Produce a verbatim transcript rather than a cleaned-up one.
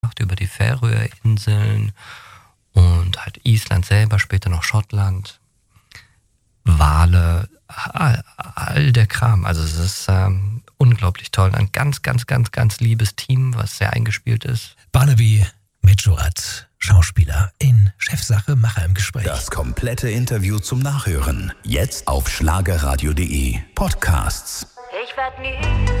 über die Färöerinseln und halt Island selber, später noch Schottland, Wale, all, all der Kram. Also es ist ähm, unglaublich toll. Ein ganz, ganz, ganz, ganz liebes Team, was sehr eingespielt ist. Barnaby Mejorat, Schauspieler in Chefsache, Macher im Gespräch. Das komplette Interview zum Nachhören. Jetzt auf schlagerradio punkt de. Podcasts. Ich werd nie